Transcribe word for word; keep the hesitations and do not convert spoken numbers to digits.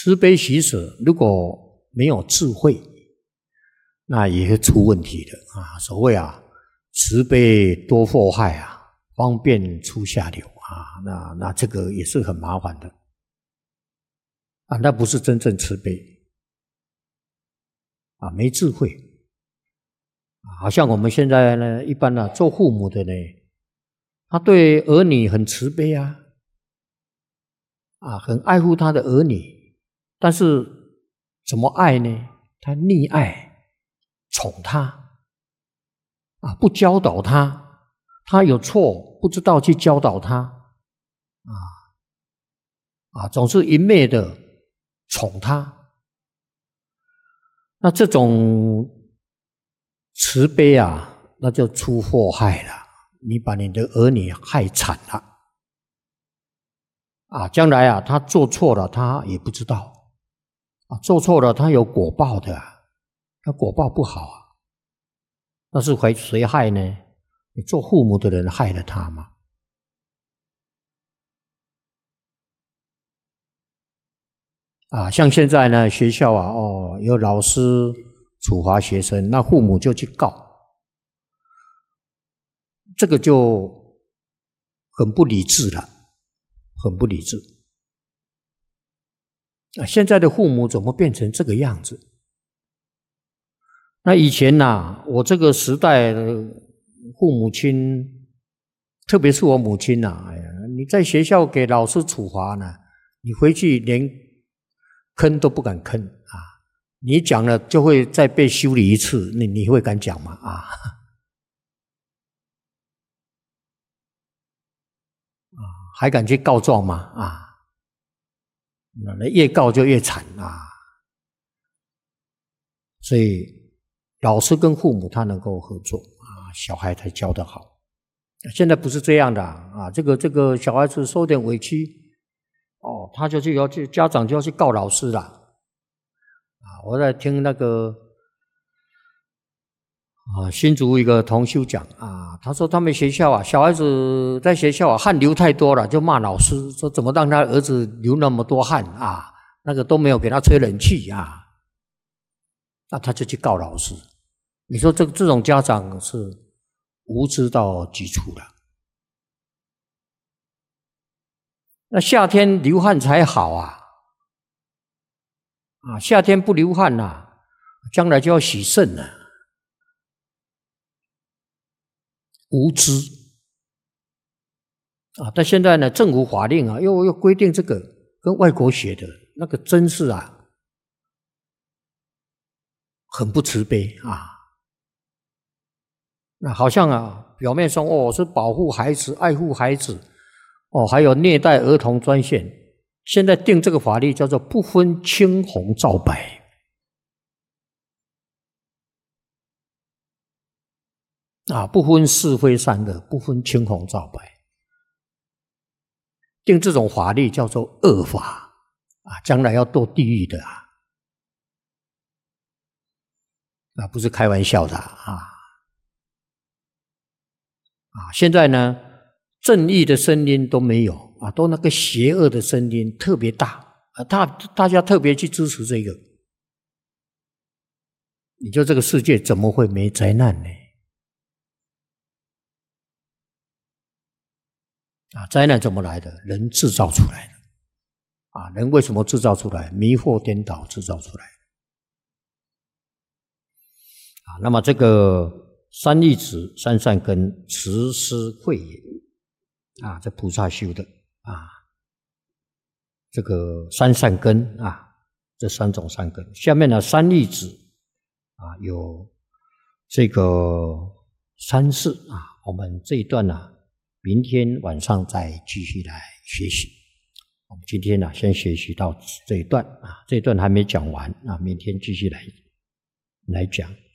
慈悲喜舍如果没有智慧，那也会出问题的啊。所谓啊，慈悲多祸害啊，方便出下流啊，那那这个也是很麻烦的啊，那不是真正慈悲啊，没智慧啊。好像我们现在呢，一般呢、啊，做父母的呢，他对儿女很慈悲啊，啊，很爱护他的儿女，但是怎么爱呢？他溺爱、宠他，啊，不教导他，他有错不知道去教导他，啊啊，总是一昧的宠他。那这种慈悲啊，那就出祸害了，你把你的儿女害惨了。啊，将来啊，他做错了，他也不知道啊，做错了他有果报的啊，他果报不好啊，那是谁谁害呢？你做父母的人害了他吗？啊，像现在呢，学校啊，哦，有老师处罚学生，那父母就去告，这个就很不理智了。很不理智啊！现在的父母怎么变成这个样子？那以前呐、啊，我这个时代的父母亲，特别是我母亲呐、啊，哎呀，你在学校给老师处罚呢，你回去连吭都不敢吭啊！你讲了就会再被修理一次，你你会敢讲吗？啊！还敢去告状吗？啊，那越告就越惨啊！所以老师跟父母他能够合作啊，小孩才教得好。现在不是这样的啊，这个这个小孩子受点委屈，哦，他就去要去家长就要去告老师了啊！我在听那个啊，新竹一个同修讲啊，他说他们学校啊，小孩子在学校啊汗流太多了，就骂老师说怎么让他儿子流那么多汗啊？那个都没有给他吹冷气啊，那他就去告老师。你说这这种家长是无知到极处了。那夏天流汗才好啊，啊，夏天不流汗啊，将来就要洗肾了。无知啊！但现在呢，政府法令啊，又又规定这个跟外国学的那个，真是啊，很不慈悲啊！那好像啊，表面上哦是保护孩子、爱护孩子，哦还有虐待儿童专线，现在定这个法律叫做不分青红皂白。啊，不分是非善恶，不分青红皂白，定这种法律叫做恶法啊，将来要堕地狱的啊，啊，不是开玩笑的啊！啊，现在呢，正义的声音都没有啊，都那个邪恶的声音特别大啊，大大家特别去支持这个，你说这个世界怎么会没灾难呢？啊，灾难怎么来的？人制造出来的。啊，人为什么制造出来？迷惑颠倒制造出来的。啊，那么这个三利子、三善根、慈施慧也，啊，这菩萨修的啊，这个三善根啊，这三种善根。下面呢，三利子啊，有这个三世啊，我们这一段呢、啊。明天晚上再继续来学习。我们今天呢、啊，先学习到这一段啊，这一段还没讲完啊，明天继续来来讲。